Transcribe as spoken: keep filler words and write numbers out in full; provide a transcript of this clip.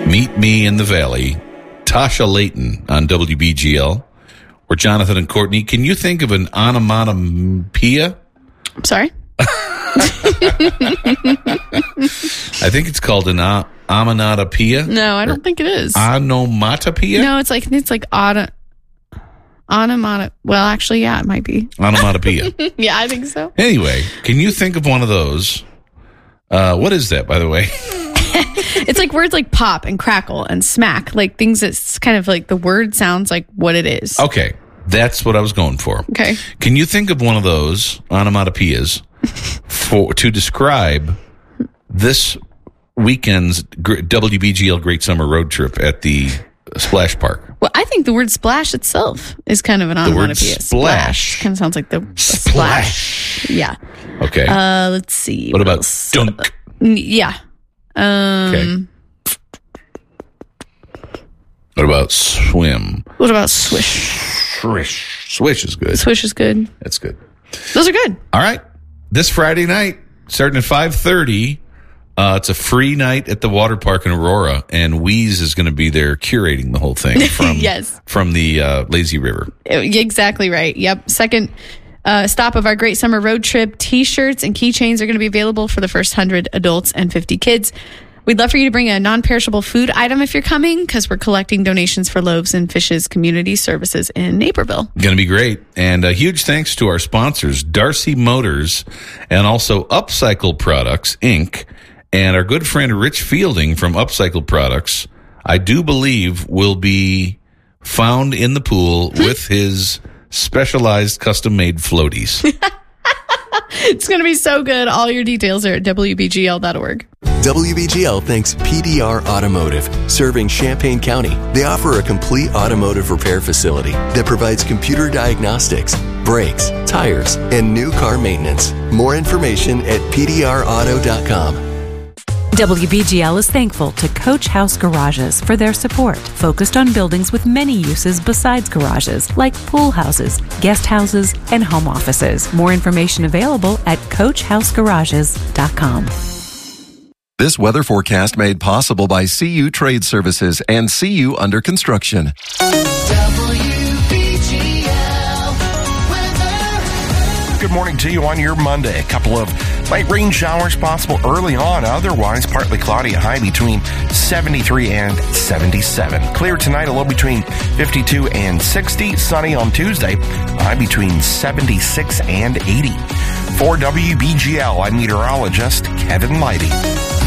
Meet Me in the Valley, Tasha Layton on W B G L, or Jonathan and Courtney. Can you think of an onomatopoeia? I'm sorry? I think it's called an uh, onomatopoeia. No, I don't think it is. Onomatopoeia? No, it's like it's like auto, onomatopoeia. Well, actually, yeah, it might be. Onomatopoeia. Yeah, I think so. Anyway, can you think of one of those? Uh, what is that, by the way? It's like words like pop and crackle and smack, like things that's kind of like the word sounds like what it is. Okay, that's what I was going for. Okay. Can you think of one of those onomatopoeias for to describe this weekend's W B G L Great Summer Road Trip at the Splash Park? Well, I think the word splash itself is kind of an onomatopoeia. The word splash. Kind of sounds like the splash. splash. Yeah. Okay. Uh, let's see. What, what about else? dunk? Uh, yeah. Um, okay. What about swim? What about swish? Swish. Swish is good. Swish is good. That's good. Those are good. All right. This Friday night, starting at five thirty, uh, it's a free night at the water park in Aurora, and Wheeze is going to be there curating the whole thing from, yes. from the uh, Lazy River. Exactly right. Yep. Second uh, stop of our Great Summer Road Trip. T-shirts and keychains are going to be available for the first one hundred adults and fifty kids. We'd love for you to bring a non-perishable food item if you're coming, because we're collecting donations for Loaves and Fishes Community Services in Naperville. Going to be great. And a huge thanks to our sponsors, Darcy Motors, and also Upcycle Products, Incorporated, and our good friend Rich Fielding from Upcycle Products, I do believe will be found in the pool with his specialized custom-made floaties. It's going to be so good. All your details are at W B G L dot org. W B G L thanks P D R Automotive, serving Champaign County. They offer a complete automotive repair facility that provides computer diagnostics, brakes, tires, and new car maintenance. More information at P D R auto dot com. W B G L is thankful to Coach House Garages for their support, focused on buildings with many uses besides garages, like pool houses, guest houses, and home offices. More information available at coach house garages dot com. This weather forecast made possible by C U Trade Services and C U Under Construction. Good morning to you on your Monday. A couple of light rain showers possible early on. Otherwise, partly cloudy, a high between seventy-three and seventy-seven. Clear tonight, a low between fifty-two and sixty. Sunny on Tuesday, a high between seventy-six and eighty. For W B G L, I'm meteorologist Kevin Leidy.